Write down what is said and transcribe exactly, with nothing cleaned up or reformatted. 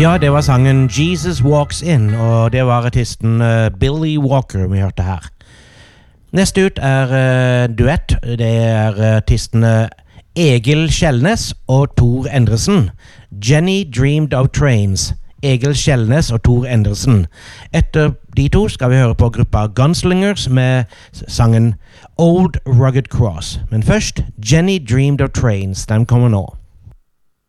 Ja, det var sangen Jesus Walks In, og det var artisten uh, Billy Walker vi hørte her. Neste ut er uh, duett. Det er artistene Egil Kjellnes og Tor Endresen. Jenny Dreamed of Trains. Egil Kjellnes og Tor Endresen. Etter de to skal vi høre på gruppa Gunslingers med sangen Old Rugged Cross. Men først Jenny Dreamed of Trains. Den kommer nå.